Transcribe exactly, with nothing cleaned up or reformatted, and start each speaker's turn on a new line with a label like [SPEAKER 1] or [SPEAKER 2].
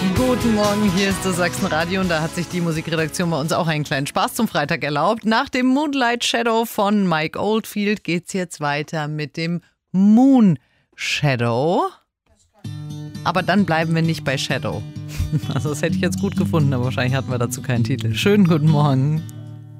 [SPEAKER 1] Guten Morgen, hier ist das Sachsenradio und da hat sich die Musikredaktion bei uns auch einen kleinen Spaß zum Freitag erlaubt. Nach dem Moonlight Shadow von Mike Oldfield geht's jetzt weiter mit dem Moon Shadow. Aber dann bleiben wir nicht bei Shadow. Also das hätte ich jetzt gut gefunden, aber wahrscheinlich hatten wir dazu keinen Titel. Schönen guten Morgen.